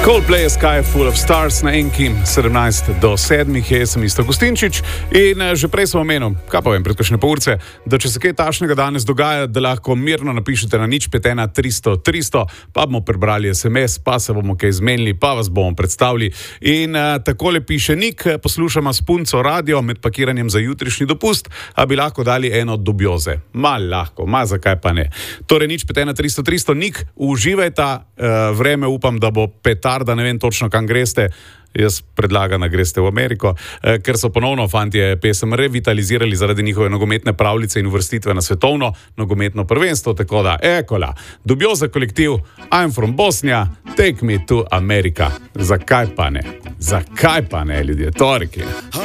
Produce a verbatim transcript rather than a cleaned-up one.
Coldplay, Sky Full of Stars na Enki, sedemnajst do sedmih, jaz sem Isto Gustinčič in že prej sem omenil, kaj pa vem, pred kakšne polurce, da če se kaj takšnega danes dogaja, da lahko mirno napišete na nič pet ena tristo tristo, pa bomo prebrali es em es, pa se bomo kaj zmenili, pa vas bomo predstavili. In uh, takole piše Nik, poslušamo s punco radio med pakiranjem za jutrišnji dopust, a bi lahko dali eno dubioze. Ma lahko, ma zakaj pa ne. Torej nič pet ena tristo tristo, Nik, uživajta, uh, vreme upam, da bo petar, da ne vem točno kam greste, jaz predlagam, da greste v Ameriko, eh, ker so ponovno fantje pesem revitalizirali zaradi njihove nogometne pravljice in uvrstitve na svetovno nogometno prvenstvo, tako da, ekola, dubioza kolektiv, I'm from Bosnia, take me to America. Zakaj pa ne? Zakaj pa ne, ljudje, torki?